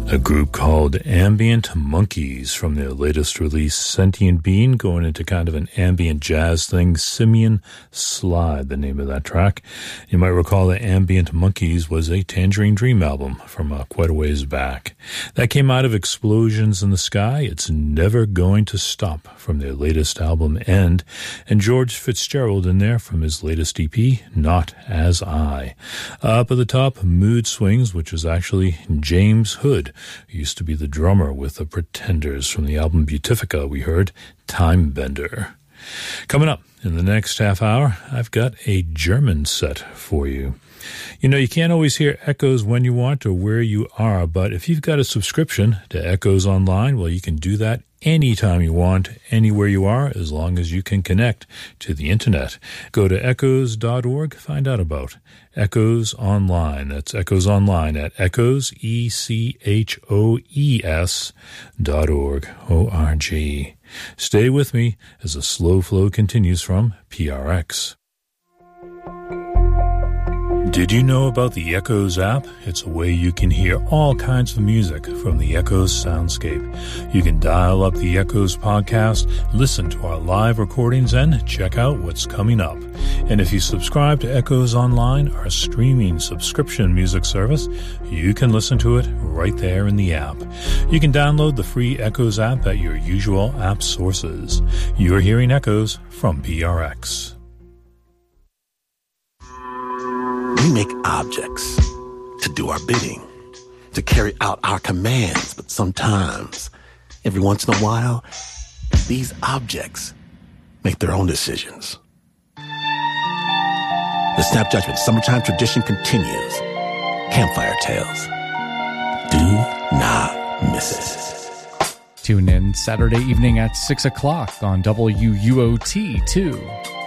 A group called Ambient Monkeys from their latest release, Sentient Being, going into kind of an ambient jazz thing. Simian Slide, the name of that track. You might recall that Ambient Monkeys was a Tangerine Dream album from quite a ways back. That came out of Explosions in the Sky. It's Never Going to Stop from their latest album, End. And George Fitzgerald in there from his latest EP, Not As I. Up at the top, Mood Swings, which was actually James Hood, who used to be the drummer with the Pretenders. From the album Beatifica, we heard Time Bender. Coming up in the next half hour, I've got a German set for you. You know, you can't always hear Echoes when you want or where you are, but if you've got a subscription to Echoes Online, well, you can do that anytime you want, anywhere you are, as long as you can connect to the internet. Go to echoes.org, find out about Echoes Online. That's Echoes Online at echoes, ECHOES.org, O-R-G. Stay with me as the slow flow continues from PRX. Did you know about the Echoes app? It's a way you can hear all kinds of music from the Echoes soundscape. You can dial up the Echoes podcast, listen to our live recordings, and check out what's coming up. And if you subscribe to Echoes Online, our streaming subscription music service, you can listen to it right there in the app. You can download the free Echoes app at your usual app sources. You're hearing Echoes from PRX. We make objects to do our bidding, to carry out our commands, but sometimes, every once in a while, these objects make their own decisions. The Snap Judgment Summertime tradition continues. Campfire Tales. Do not miss it. Tune in Saturday evening at 6 o'clock on WUOT 2.